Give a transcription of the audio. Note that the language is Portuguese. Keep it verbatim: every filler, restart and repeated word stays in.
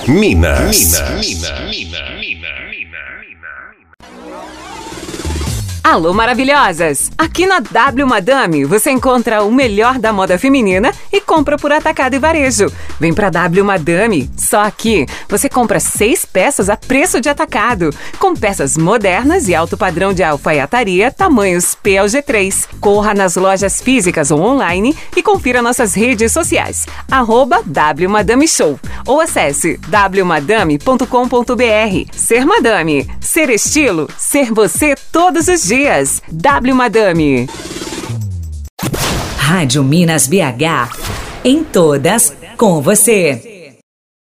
Minas. Minas. Minas. Minas. Alô, maravilhosas! Aqui na W Madame você encontra o melhor da moda feminina e compra por atacado e varejo. Vem pra W Madame, só aqui você compra seis peças a preço de atacado, com peças modernas e alto padrão de alfaiataria, tamanhos P ao G três. Corra nas lojas físicas ou online e confira nossas redes sociais, arroba W Madame Show, ou acesse w madame ponto com ponto b r. Ser Madame, ser estilo, ser você todos os dias. W Madame. Rádio Minas B H. Em todas com você.